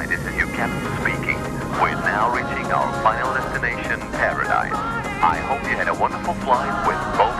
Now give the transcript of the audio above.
Hi, this is your captain speaking. We're now reaching our final destination, Paradise. I hope you had a wonderful flight with both